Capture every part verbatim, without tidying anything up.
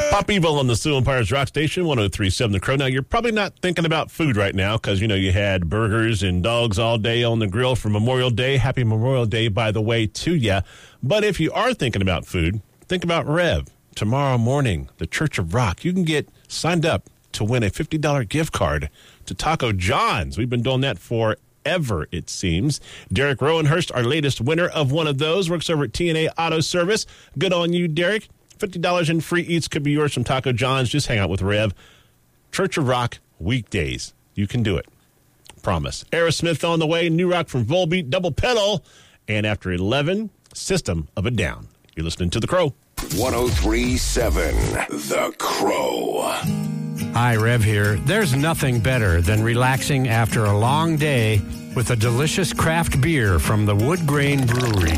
Pop Evil on the Sioux Empires Rock Station, one oh three point seven The Crow. Now, you're probably not thinking about food right now because, you know, you had burgers and dogs all day on the grill for Memorial Day. Happy Memorial Day, by the way, to you. But if you are thinking about food, think about Rev. Tomorrow morning, the Church of Rock. You can get signed up to win a fifty dollars gift card to Taco John's. We've been doing that for ever, it seems. Derek Rowenhurst, our latest winner of one of those, works over at T N A Auto Service. Good on you, Derek. fifty dollars in free eats could be yours from Taco John's. Just hang out with Rev. Church of Rock, weekdays. You can do it. Promise. Aerosmith on the way. New rock from Volbeat, Double Pedal. And after eleven, System of a Down. You're listening to The Crow. one oh three point seven The Crow. Hi, Rev here. There's nothing better than relaxing after a long day with a delicious craft beer from the Wood Grain Brewery.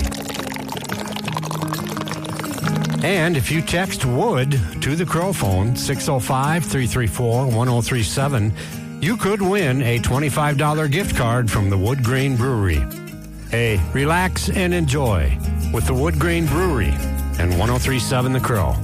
And if you text WOOD to the Crow phone, six oh five, three three four, one oh three seven, you could win a twenty-five dollars gift card from the Wood Grain Brewery. Hey, relax and enjoy with the Wood Grain Brewery and one oh three point seven The Crow.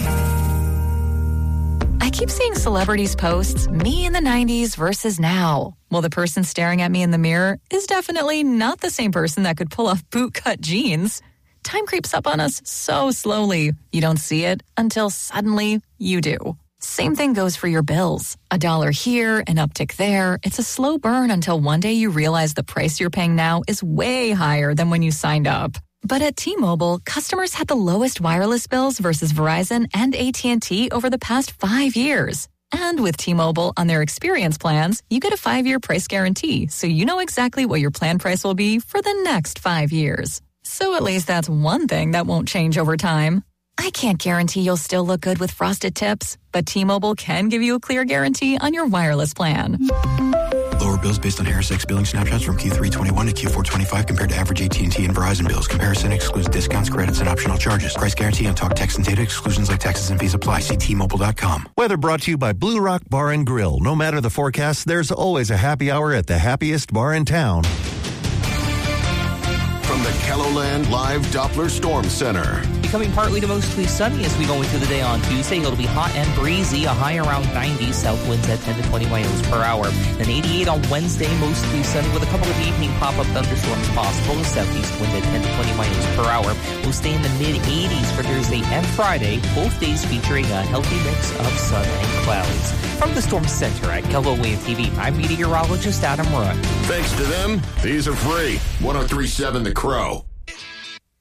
I keep seeing celebrities posts, me in the nineties versus now. Well, the person staring at me in the mirror is definitely not the same person that could pull off bootcut jeans. Time creeps up on us so slowly. You don't see it until suddenly you do. Same thing goes for your bills. A dollar here, an uptick there. It's a slow burn until one day you realize the price you're paying now is way higher than when you signed up. But at T-Mobile, customers had the lowest wireless bills versus Verizon and A T and T over the past five years. And with T-Mobile on their experience plans, you get a five-year price guarantee, so you know exactly what your plan price will be for the next five years. So at least that's one thing that won't change over time. I can't guarantee you'll still look good with frosted tips, but T-Mobile can give you a clear guarantee on your wireless plan. Lower bills based on Harris X billing snapshots from Q three twenty-one to Q four twenty-five compared to average A T and T and Verizon bills. Comparison excludes discounts, credits, and optional charges. Price guarantee on talk, text, and data exclusions like taxes and fees apply. See T Mobile dot com. Weather brought to you by Blue Rock Bar and Grill. No matter the forecast, there's always a happy hour at the happiest bar in town. From the Kelloland Live Doppler Storm Center. Becoming partly to mostly sunny as we go into the day on Tuesday. It'll be hot and breezy, a high around ninety, south winds at ten to twenty miles per hour. Then eighty-eight on Wednesday, mostly sunny with a couple of evening pop-up thunderstorms possible. A southeast wind at ten to twenty miles per hour. We'll stay in the mid-eighties for Thursday and Friday, both days featuring a healthy mix of sun and clouds. From the Storm Center at KELOLAND T V, I'm meteorologist Adam Roy. Thanks to them, these are free. one oh three point seven The Crow.